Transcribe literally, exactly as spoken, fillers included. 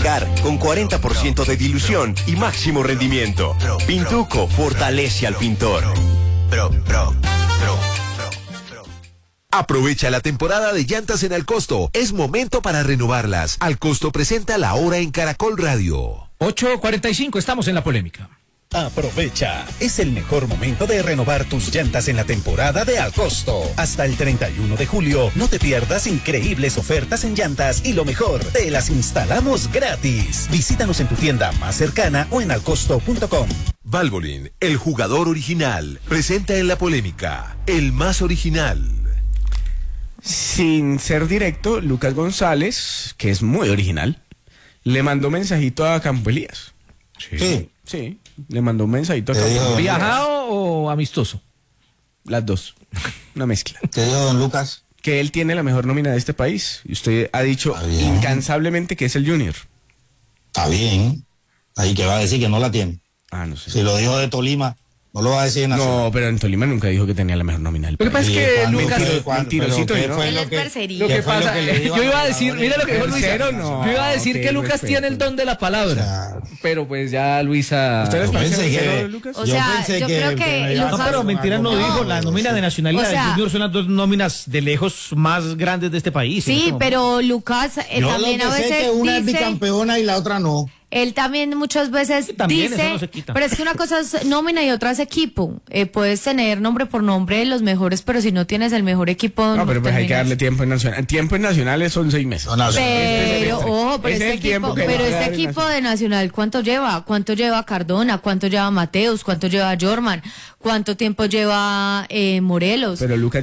lubricar con cuarenta por ciento de dilución y máximo rendimiento. Pintuco fortalece al pintor. Pro, pro, pro. Aprovecha la temporada de llantas en Alcosto. Es momento para renovarlas. Alcosto presenta La Hora en Caracol Radio. ocho cuarenta y cinco, estamos en la polémica. Aprovecha, es el mejor momento de renovar tus llantas en la temporada de Alcosto. Hasta el treinta y uno de julio, no te pierdas increíbles ofertas en llantas y lo mejor, te las instalamos gratis. Visítanos en tu tienda más cercana o en alcosto punto com. Valvoline, el jugador original, presenta en la polémica, el más original. Sin ser directo, Lucas González, que es muy original, le mandó mensajito a Campo Elías. Sí. Sí. Sí, le mandó un mensajito a Campo Elías. ¿Viajado o amistoso? Las dos, una mezcla. ¿Qué dijo don Lucas? Que él tiene la mejor nómina de este país. Y usted ha dicho incansablemente que es el Junior. Está bien. Ahí que va a decir que no la tiene. Ah, no sé. Si lo dijo de Tolima, no lo va a decir en Nacional. No, pero en Tolima nunca dijo que tenía la mejor nómina del Lo que pasa país. es que Lucas... Mentirosito, ¿qué ¿no? fue Él lo es que, parcería. Lo que ¿qué fue lo pasa, que le dijo yo a iba a los decir, jugadores? mira lo que dijo Luisa. Tercero, no. Yo iba a decir Ok, que Lucas respeto. tiene el don de la palabra. Claro. Pero pues ya Luisa... ¿Ustedes Yo parecen pensé sincero, que- Lucas? O Yo sea, pensé yo que- creo que que me iba a Lucas... No, pero mentira no No, dijo, la nómina de Nacional y O la sea- de Junior son las dos nóminas de lejos más grandes de este país. en Sí, este momento. pero Lucas eh, Yo también lo a que sé es veces que una es dice... bicampeona y la otra no. Él también muchas veces también, dice, eso no se quita. pero es que una cosa es nómina y otra es equipo. Eh, puedes tener nombre por nombre de los mejores, pero si no tienes el mejor equipo... No, pero pues hay que terminas. darle tiempo en Nacional. Tiempo en Nacionales son seis meses. No, no, Pero, Ese- ojo, pero ese este es el tiempo equipo, que pero va a este dar en equipo de Nacional, ¿cuánto lleva? ¿Cuánto lleva Cardona? ¿Cuánto lleva Mateus? ¿Cuánto lleva Jorman? ¿Cuánto tiempo lleva eh, Morelos? Pero Lucas